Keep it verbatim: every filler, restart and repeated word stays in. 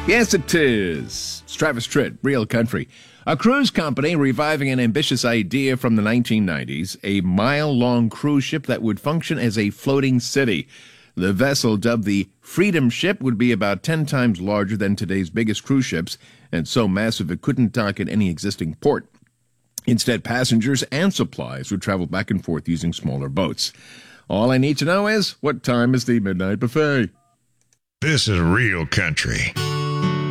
Yes, it is. It's Travis Tritt, Real Country. A cruise company reviving an ambitious idea from the nineteen nineties, a mile-long cruise ship that would function as a floating city. The vessel, dubbed the Freedom Ship, would be about ten times larger than today's biggest cruise ships, and so massive it couldn't dock at any existing port. Instead, passengers and supplies would travel back and forth using smaller boats. All I need to know is, what time is the midnight buffet? This is Real Country.